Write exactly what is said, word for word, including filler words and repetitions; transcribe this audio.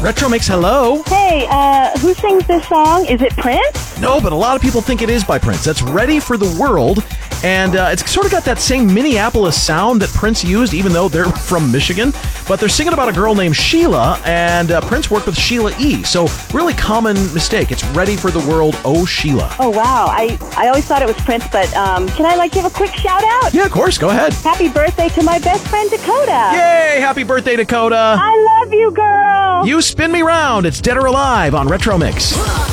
Retro Mix, hello. Hey, uh, who sings this song? Is it Prince? No, but a lot of people think it is by Prince. That's Ready for the World. And uh, it's sort of got that same Minneapolis sound that Prince used, even though they're from Michigan. But they're singing about a girl named Sheila, and uh, Prince worked with Sheila E. So really common mistake. It's Ready for the World, Oh Sheila. Oh, wow. I, I always thought it was Prince, but um, can I, like, give a quick shout-out? Yeah, of course. Go ahead. Happy birthday to my best friend, Dakota. Yay! Happy birthday, Dakota. I love you, girl. You spin me round. It's Dead or Alive on Retro Mix.